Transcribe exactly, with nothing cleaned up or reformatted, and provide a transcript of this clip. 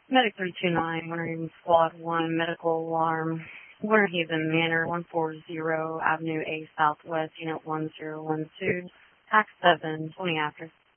Medic three two nine, Winter Haven Squad one, medical alarm, Winter Haven Manor, one forty Avenue A Southwest, Unit one zero one two, Tax seven, twenty after.